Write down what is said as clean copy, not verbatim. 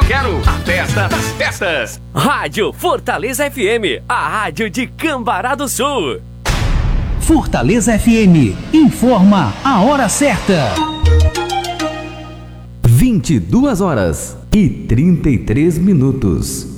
quero a festa das festas. Rádio Fortaleza FM, a rádio de Cambará do Sul. Fortaleza FM informa a hora certa. 22 horas e 33 minutos.